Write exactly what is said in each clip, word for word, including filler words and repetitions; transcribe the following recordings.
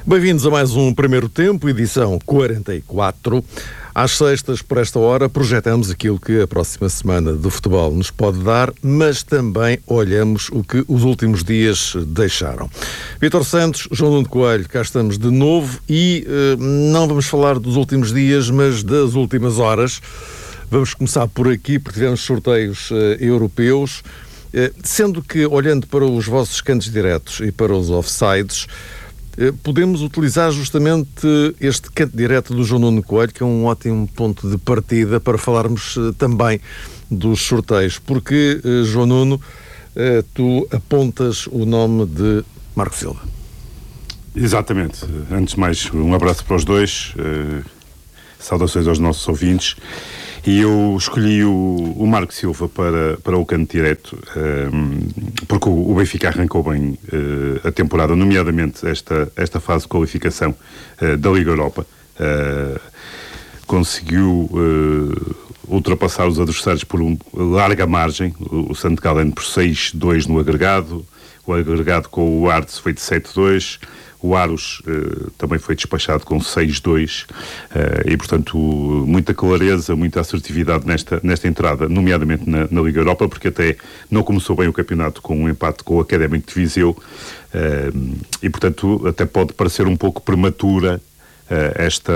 Bem-vindos a mais um Primeiro Tempo, edição quarenta e quatro. Às sextas, por esta hora, projetamos aquilo que a próxima semana do futebol nos pode dar, mas também olhamos o que os últimos dias deixaram. Vítor Santos, João Nuno Coelho, cá estamos de novo e uh, não vamos falar dos últimos dias, mas das últimas horas. Vamos começar por aqui, porque tivemos sorteios uh, europeus, uh, sendo que, olhando para os vossos cantos diretos e para os offsides, podemos utilizar justamente este canto direto do João Nuno Coelho, que é um ótimo ponto de partida para falarmos também dos sorteios, porque, João Nuno, tu apontas o nome de Marco Silva. Exatamente. Antes de mais, um abraço para os dois, saudações aos nossos ouvintes. E eu escolhi o, o Marco Silva para, para o canto direto, um, porque o, o Benfica arrancou bem uh, a temporada, nomeadamente esta, esta fase de qualificação uh, da Liga Europa. Uh, conseguiu uh, ultrapassar os adversários por uma larga margem, o, o Santo Galeno por seis a dois no agregado, o agregado com o Artes foi de sete a dois, o Aros uh, também foi despachado com seis a dois uh, e, portanto, muita clareza, muita assertividade nesta, nesta entrada, nomeadamente na, na Liga Europa, porque até não começou bem o campeonato com um empate com o Académico de Viseu uh, e, portanto, até pode parecer um pouco prematura uh, esta...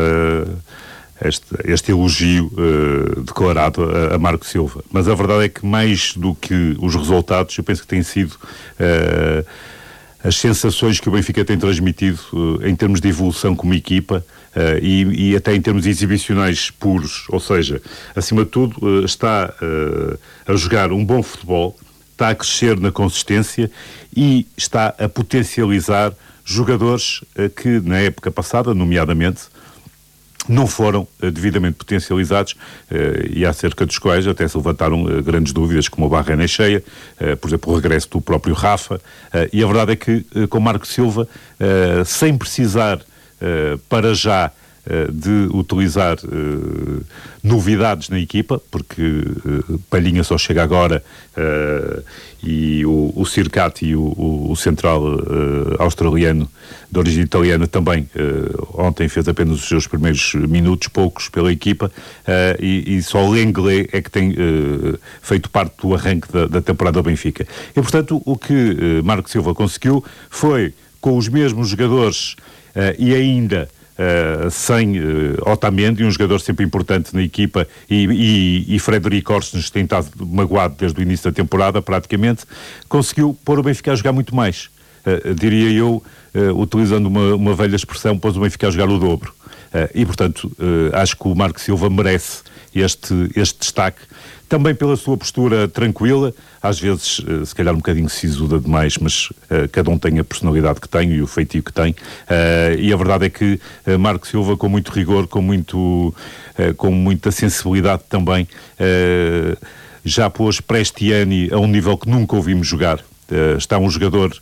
Este, este elogio uh, declarado a, a Marco Silva. Mas a verdade é que, mais do que os resultados, eu penso que tem sido uh, as sensações que o Benfica tem transmitido uh, em termos de evolução como equipa uh, e, e até em termos exibicionais puros. Ou seja, acima de tudo, uh, está uh, a jogar um bom futebol, está a crescer na consistência e está a potencializar jogadores uh, que, na época passada, nomeadamente, não foram uh, devidamente potencializados uh, e acerca dos quais até se levantaram uh, grandes dúvidas, como a Barrena cheia, uh, por exemplo, o regresso do próprio Rafa, uh, e a verdade é que uh, com Marco Silva, uh, sem precisar uh, para já uh, de utilizar uh, novidades na equipa, porque uh, Palhinha só chega agora uh, e o, o Circati e o, o, o central uh, australiano de origem italiana também uh, ontem fez apenas os seus primeiros minutos, poucos pela equipa, uh, e, e só o Lenglet é que tem uh, feito parte do arranque da, da temporada do Benfica. E, portanto, o que uh, Marco Silva conseguiu foi, com os mesmos jogadores uh, e ainda Uh, sem uh, Otamendi, um jogador sempre importante na equipa, e, e, e Frederico Orsnes tem estado magoado desde o início da temporada, praticamente, conseguiu pôr o Benfica a jogar muito mais. Uh, diria eu, uh, utilizando uma, uma velha expressão, pôs o Benfica a jogar o dobro. Uh, e, portanto, uh, acho que o Marco Silva merece este, este destaque, também pela sua postura tranquila, às vezes, uh, se calhar um bocadinho sisuda demais, mas uh, cada um tem a personalidade que tem e o feitio que tem, uh, e a verdade é que uh, Marco Silva, com muito rigor, com, muito, uh, com muita sensibilidade também, uh, já pôs Prestiani a um nível que nunca ouvimos jogar. Uh, está um jogador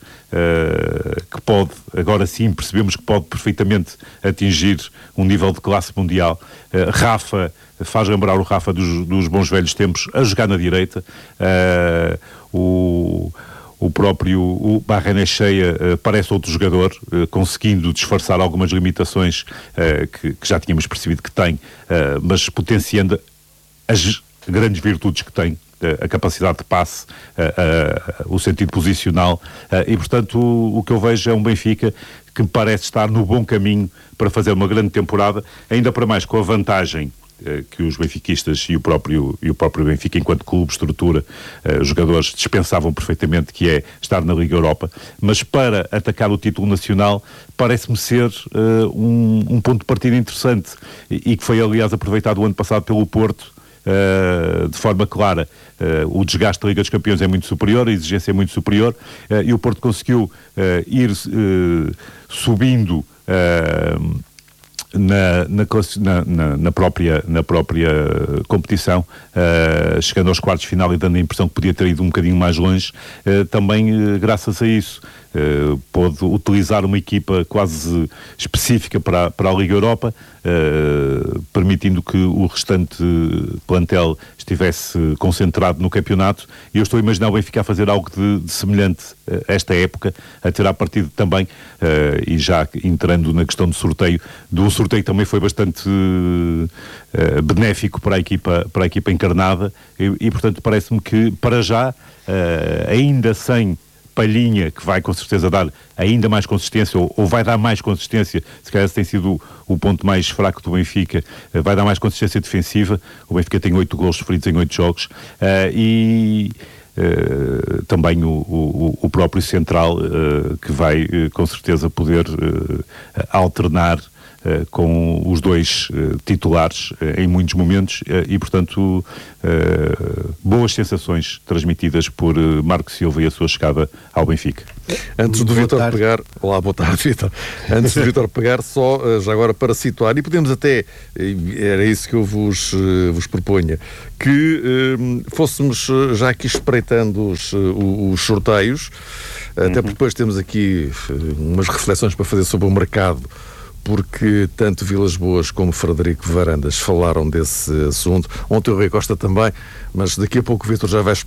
uh, que pode, agora sim percebemos que pode perfeitamente atingir um nível de classe mundial. Uh, Rafa, faz lembrar o Rafa dos, dos bons velhos tempos, a jogar na direita. Uh, o, o próprio o Barrena cheia uh, parece outro jogador, uh, conseguindo disfarçar algumas limitações uh, que, que já tínhamos percebido que tem, uh, mas potenciando as grandes virtudes que tem. A capacidade de passe, uh, uh, o sentido posicional, uh, e portanto o, o que eu vejo é um Benfica que me parece estar no bom caminho para fazer uma grande temporada, ainda para mais com a vantagem uh, que os benfiquistas e o próprio, e o próprio Benfica, enquanto clube, estrutura, uh, jogadores dispensavam perfeitamente, que é estar na Liga Europa, mas para atacar o título nacional parece-me ser uh, um, um ponto de partida interessante e, e que foi aliás aproveitado o ano passado pelo Porto. Uh, de forma clara, uh, o desgaste da Liga dos Campeões é muito superior, a exigência é muito superior, uh, e o Porto conseguiu uh, ir uh, subindo uh, na, na, na, na, própria, na própria competição, uh, chegando aos quartos de final e dando a impressão que podia ter ido um bocadinho mais longe, uh, também uh, graças a isso. uh, pôde utilizar uma equipa quase específica para, para a Liga Europa, uh, permitindo que o restante plantel estivesse concentrado no campeonato, e eu estou a imaginar o Benfica a fazer algo de, de semelhante a esta época, a tirar partido também, uh, e já entrando na questão do sorteio, do sorteio também foi bastante uh, benéfico para a equipa, para a equipa encarnada, e, e portanto parece-me que para já, uh, ainda sem Palhinha, que vai com certeza dar ainda mais consistência, ou, ou vai dar mais consistência, se calhar esse tem sido o, o ponto mais fraco do Benfica, uh, vai dar mais consistência defensiva. O Benfica tem oito golos sofridos em oito jogos, uh, e uh, também o, o, o próprio central, uh, que vai uh, com certeza poder uh, alternar Uh, com os dois uh, titulares uh, em muitos momentos, uh, e portanto uh, boas sensações transmitidas por uh, Marco Silva e a sua chegada ao Benfica. Antes do Vítor pegar, olá, boa tarde, Vítor. Antes do Vítor pegar, só uh, já agora para situar, e podemos até, era isso que eu vos, uh, vos proponha, que uh, fôssemos uh, já aqui espreitando os, uh, os sorteios, uhum. Até porque depois temos aqui uh, umas reflexões para fazer sobre o mercado, porque tanto Vilas Boas como Frederico Varandas falaram desse assunto. Ontem o Rui Costa também, mas daqui a pouco o Vítor já vai